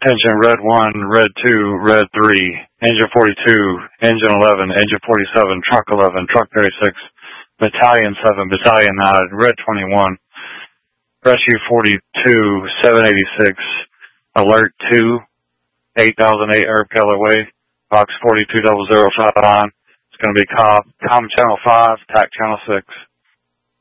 Attention, Red 1, Red 2, Red 3, Engine 42, Engine 11, Engine 47, Truck 11, Truck 36, Battalion 7, Battalion 9, Red 21, Rescue 42, 786, Alert 2, 8008 Herb Keller Way, Box 42005 on. It's going to be Com Channel 5, TAC Channel 6.